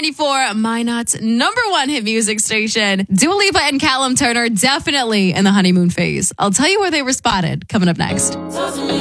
94, Minot's number one hit music station. Dua Lipa and Callum Turner definitely in the honeymoon phase. I'll tell you where they were spotted coming up next.